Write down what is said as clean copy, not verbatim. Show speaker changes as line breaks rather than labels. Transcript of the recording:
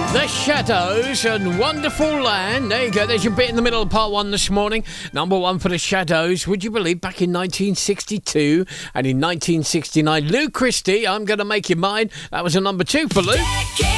The Shadows and Wonderful Land. There you go. There's your bit in the middle of part one this morning. Number one for the Shadows. Would you believe back in 1962 and in 1969, Lou Christie, I'm Gonna Make You Mine. That was a number two for Lou.